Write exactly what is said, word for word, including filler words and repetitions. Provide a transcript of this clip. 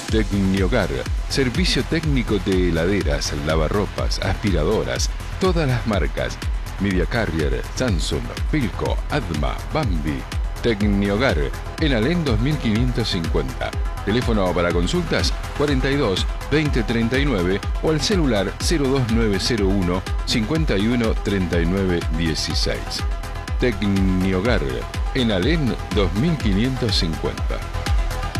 Tecnihogar, servicio técnico de heladeras, lavarropas, aspiradoras, todas las marcas. Media Carrier, Samsung, Philco, Adma, Bambi. Tecnihogar, en Alén dos mil quinientos cincuenta. Teléfono para consultas cuarenta y dos, veinte, treinta y nueve o al celular cero dos nueve cero uno, cincuenta y uno, treinta y nueve, dieciséis. Tecnihogar, en Alén dos mil quinientos cincuenta.